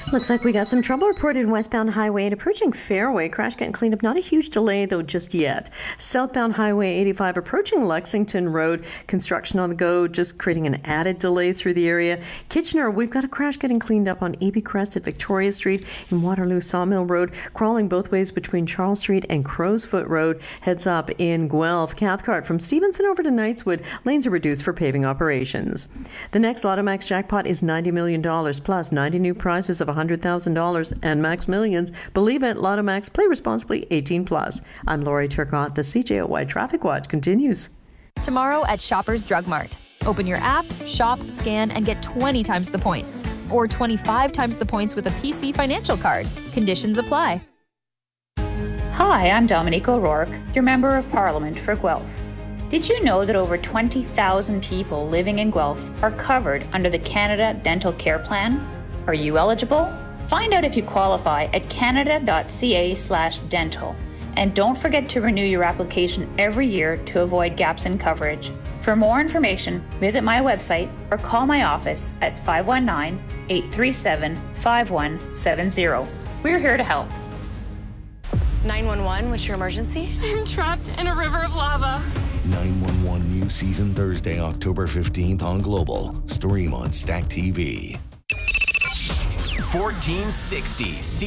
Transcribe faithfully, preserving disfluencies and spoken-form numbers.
Looks like we got some trouble reported westbound Highway eight approaching Fairway. Crash getting cleaned up. Not a huge delay, though, just yet. Southbound Highway eighty-five approaching Lexington Road. Construction on the go, just creating an added delay through the area. Kitchener, we've got a crash getting cleaned up on E B Crest at Victoria Street in Waterloo Sawmill Road. Crawling both ways between Charles Street and Crowsfoot Road. Heads up in Guelph. Cathcart from Stevenson over to Knightswood. Lanes are reduced for paving operations. The next Lotto Max jackpot is ninety million dollars plus ninety new prizes of one hundred thousand dollars and Max Millions. Believe it, Lotto Max. Play responsibly, eighteen plus. I'm Lori Turcotte. The C J O Y Traffic Watch continues. Tomorrow at Shoppers Drug Mart. Open your app, shop, scan, and get twenty times the points. Or twenty-five times the points with a P C financial card. Conditions apply. Hi, I'm Dominique O'Rourke, your Member of Parliament for Guelph. Did you know that over twenty thousand people living in Guelph are covered under the Canada Dental Care Plan? Are you eligible? Find out if you qualify at canada.ca slash dental. And don't forget to renew your application every year to avoid gaps in coverage. For more information, visit my website or call my office at five one nine, eight three seven, five one seven zero. We're here to help. nine one one, what's your emergency? I'm trapped in a river of lava. nine one one new season Thursday, October fifteenth on Global. Stream on Stack T V. fourteen sixty